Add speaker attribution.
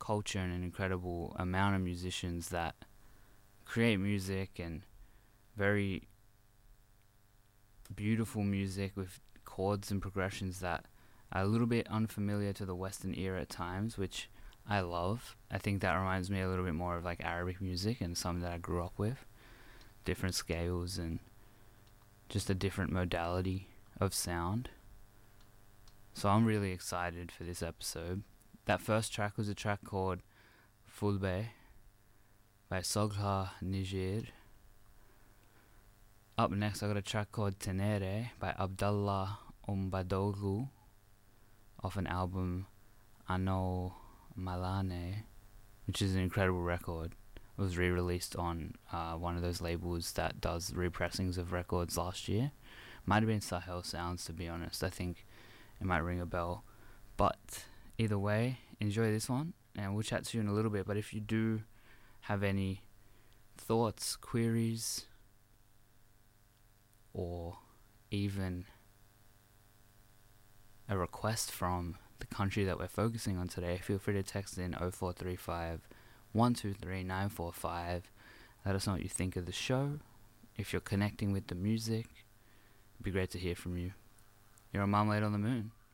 Speaker 1: culture and an incredible amount of musicians that create music, and very beautiful music with chords and progressions that are a little bit unfamiliar to the Western ear at times, which I love. I think that reminds me a little bit more of like Arabic music and something that I grew up with. Different scales and just a different modality of sound. So I'm really excited for this episode. That first track was a track called Fulbe by Sogha Niger. Up next I got a track called Tenere by Abdallah Umbadoglu off an album Ano Malane, which is an incredible record. It was re-released on one of those labels that does repressings of records last year. Might have been Sahel Sounds, to be honest. I think it might ring a bell. But either way, enjoy this one, and we'll chat to you in a little bit. But if you do have any thoughts, queries, or even a request from the country that we're focusing on today, feel free to text in 0435 123 945. Let us know what you think of the show. If you're connecting with the music, it'd be great to hear from you. You're on Marmalade on the Moon.